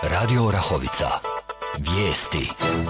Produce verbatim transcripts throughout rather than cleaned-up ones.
Radio Orahovica. Vijesti.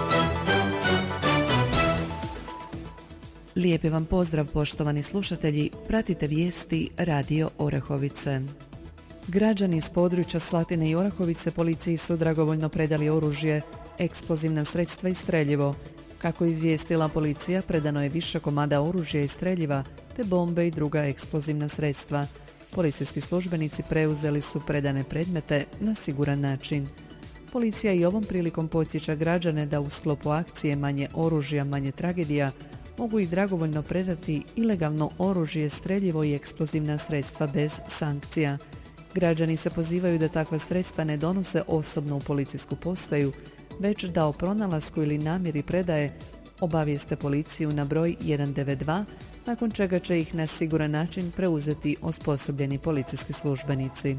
Lijepi vam pozdrav, poštovani slušatelji. Pratite vijesti Radio Orahovice. Građani iz područja Slatine i Orahovice policiji su dragovoljno predali oružje, eksplozivna sredstva i streljivo. Kako izvijestila policija, predano je više komada oružja i streljiva, te bombe i druga eksplozivna sredstva. Policijski službenici preuzeli su predane predmete na siguran način. Policija i ovom prilikom podsjeća građane da u sklopu akcije Manje oružja, manje tragedija mogu i dragovoljno predati ilegalno oružje, streljivo i eksplozivna sredstva bez sankcija. Građani se pozivaju da takva sredstva ne donose osobno u policijsku postaju, već da o pronalasku ili namjeri predaje obavijeste policiju na broj jedan devet dva, nakon čega će ih na siguran način preuzeti osposobljeni policijski službenici.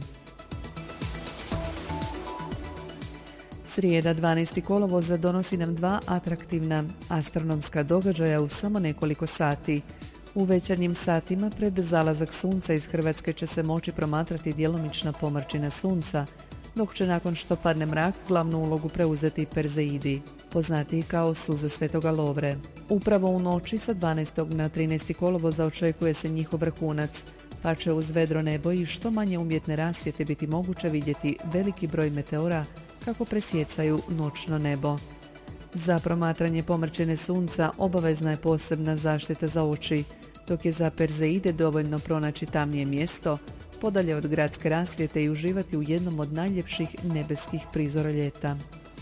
Srijeda dvanaesti kolovoza donosi nam dva atraktivna astronomska događaja u samo nekoliko sati. U večernjim satima pred zalazak sunca iz Hrvatske će se moći promatrati djelomična pomrčina sunca, dok će nakon što padne mrak glavnu ulogu preuzeti Perzeidi, poznatiji kao suze Svetoga Lovre. Upravo u noći sa dvanaestog na trinaesti kolovoza očekuje se njihov vrhunac, pa će uz vedro nebo i što manje umjetne rasvjete biti moguće vidjeti veliki broj meteora kako presjecaju noćno nebo. Za promatranje pomrčine sunca obavezna je posebna zaštita za oči, dok je za Perzeide dovoljno pronaći tamnije mjesto, podalje od gradske rasvjete i uživati u jednom od najljepših nebeskih prizora ljeta.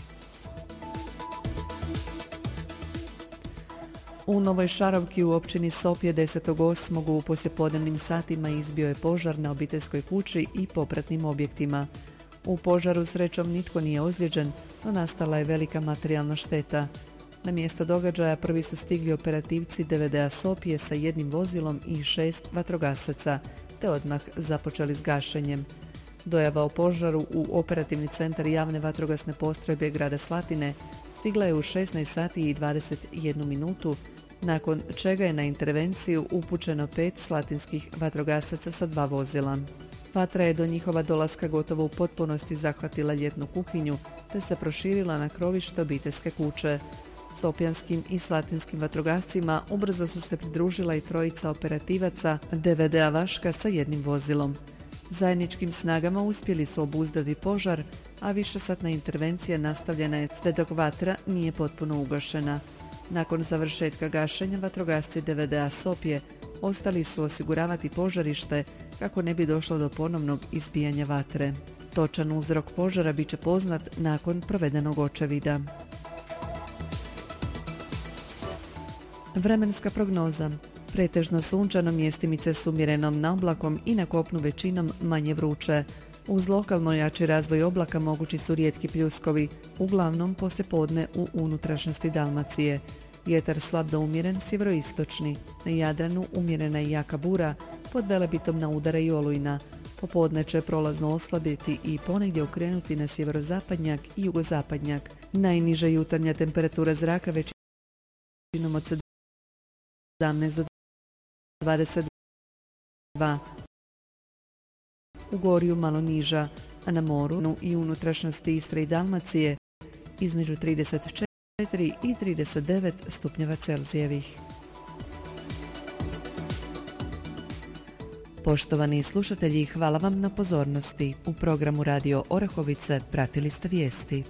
U Novoj Šarovki u općini Sopje desetog osmog u poslijepodnevnim satima izbio je požar na obiteljskoj kući i popratnim objektima. U požaru srećom nitko nije ozlijeđen, no nastala je velika materijalna šteta. Na mjesto događaja prvi su stigli operativci D V D-a Sopje sa jednim vozilom i šest vatrogasaca, te odmah započeli s gašenjem. Dojava o požaru u operativni centar javne vatrogasne postrojbe grada Slatine stigla je u šesnaest sati i dvadeset jednu minutu, nakon čega je na intervenciju upućeno pet slatinskih vatrogasaca sa dva vozila. Vatra je do njihova dolaska gotovo u potpunosti zahvatila ljetnu kuhinju, te se proširila na krovište obiteljske kuće. Sopjanskim i slatinskim vatrogascima ubrzo su se pridružila i trojica operativaca D V D-a Vaška sa jednim vozilom. Zajedničkim snagama uspjeli su obuzdati požar, a višesatna intervencija nastavljena je sve dok vatra nije potpuno ugašena. Nakon završetka gašenja, vatrogasci D V D-a Sopje ostali su osiguravati požarište kako ne bi došlo do ponovnog izbijanja vatre. Točan uzrok požara bit će poznat nakon provedenog očevida. Vremenska prognoza. Pretežno sunčano, mjestimice s umjerenom naoblakom i na kopnu većinom manje vruće. Uz lokalno jači razvoj oblaka mogući su rijetki pljuskovi, uglavnom poslijepodne u unutrašnjosti Dalmacije. Vjetar slab do umjeren sjeveroistočni, na Jadranu umjerena i jaka bura, pod Velebitom na udara i olujna. Popodne će prolazno oslabiti i ponegdje okrenuti na sjeverozapadnjak i jugozapadnjak. Najniža jutarnja temperatura zraka većinom od sedamnaest do dvadeset dva. U Gorju malo niža, a na moru i unutrašnjosti Istre i Dalmacije između trideset četiri i trideset devet stupnjeva Celzijevih. Poštovani slušatelji, hvala vam na pozornosti. U programu Radio Orahovice pratili ste vijesti.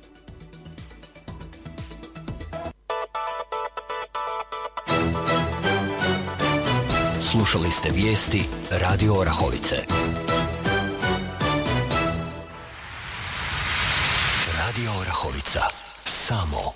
Slušali ste vijesti Radio Orahovice. Radio Orahovica. Samo